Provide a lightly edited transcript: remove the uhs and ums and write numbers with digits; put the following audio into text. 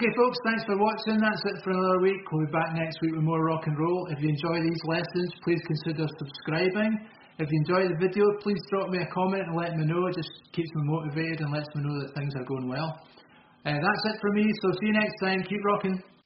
Okay folks, thanks for watching. That's it for another week. We'll be back next week with more rock and roll. If you enjoy these lessons, please consider subscribing. If you enjoy the video, please drop me a comment and let me know. It just keeps me motivated and lets me know that things are going well. That's it for me, so see you next time. Keep rocking.